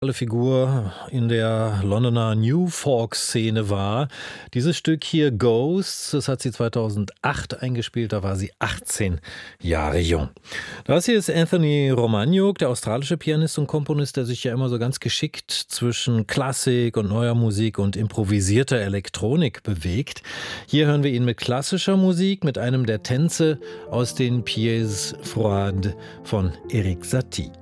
Figur in der Londoner New Folk-Szene war. Dieses Stück hier, Ghosts, das hat sie 2008 eingespielt, da war sie 18 Jahre jung. Das hier ist Anthony Romagnoc, der australische Pianist und Komponist, der sich ja immer so ganz geschickt zwischen Klassik und neuer Musik und improvisierter Elektronik bewegt. Hier hören wir ihn mit klassischer Musik, mit einem der Tänze aus den Pièces Froides von Erik Satie.